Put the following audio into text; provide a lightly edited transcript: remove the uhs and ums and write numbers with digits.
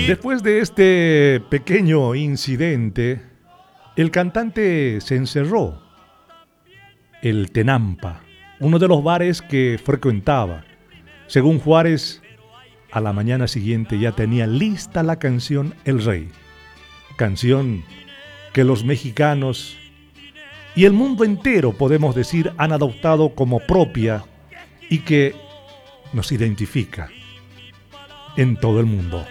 Después de este pequeño incidente, el cantante se encerró. El Tenampa, uno de los bares que frecuentaba. Según Juárez, a la mañana siguiente ya tenía lista la canción El Rey. Canción que los mexicanos y el mundo entero, podemos decir, han adoptado como propia y que nos identifica en todo el mundo.